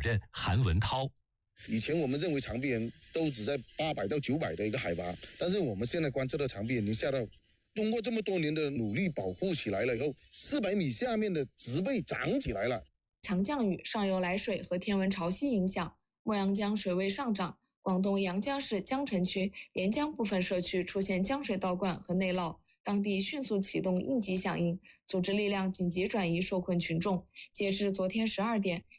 任韩文涛。 以前我们认为长臂猿都只在800到900的一个海拔，但是我们现在观测到长臂猿已经下到，通过这么多年的努力保护起来了以后，400米下面的植被长起来了。 强降雨、上游来水和天文潮汐影响，墨阳江水位上涨，广东阳江市江城区连江部分社区出现江水倒灌和内涝，当地迅速启动应急响应，组织力量紧急转移受困群众。截至昨天12点，